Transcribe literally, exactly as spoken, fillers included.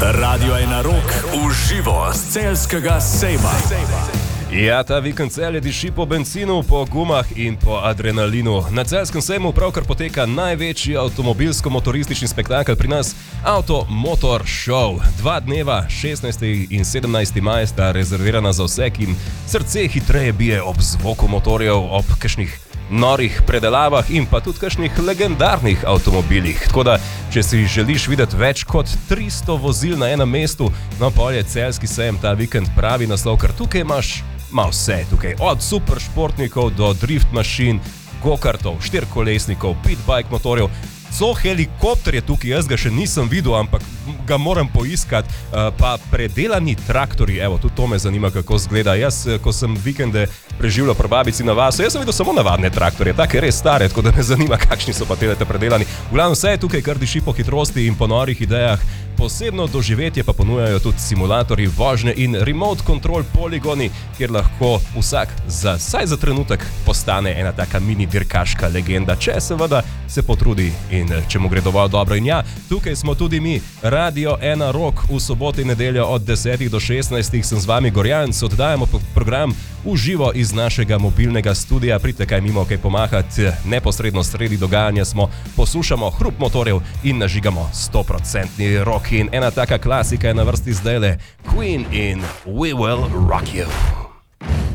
Radio ena rok v živo z celjskega sejma. Ja, ta vikend Celje diši po benzinu, po gumah in po adrenalinu. Na celjskem sejmu pravkar poteka največji avtomobilsko-motoristični spektakel pri nas, Auto Motor Show. Dva dneva, šestnajsti in sedemnajsti maj, sta rezervirana za vse, ki jim srce hitreje bije ob zvoku motorjev, ob kakšnih norih predelavah in pa tudi kakšnih legendarnih avtomobilih. Tako da, če si želiš videti več kot tristo vozil na enem mestu, no pol je celjski sejem ta vikend pravi naslov, ker tukaj imaš ma vse tukaj, od superšportnikov do drift mašin, go-kartov, štirkolesnikov, pitbike motorjev, celo helikopter je tukaj, jaz ga še nisem videl, ampak ga moram poiskati, pa predelani traktori, evo, tudi to me zanima, kako zgleda. Jaz, ko sem vikende preživljal pri babici na vasu, jaz sem videl samo navadne traktorje, take res stare, tako da me zanima, kakšni so pa telete predelani. V glavnem vse je tukaj, kar diši po hitrosti in po norih idejah. Posebno doživetje pa ponujajo tudi simulatorji vožnje in remote control poligoni, kjer lahko vsak za, saj za trenutek postane ena taka mini dirkaška legenda, če seveda se potrudi in če mu gre dovolj dobro. In ja, tukaj smo tudi mi, Radio ena rok, v soboto in nedeljo od desetih do šestnajstih, sem z vami Gorjanc, oddajamo program v živo iz našega mobilnega studia. Pridite kaj mimo, kaj pomahati, neposredno sredi dogajanja smo, poslušamo hrup motorjev in nažigamo sto procentni rock. In ena taka klasika je na vrsti zdajle, Queen in We Will Rock You.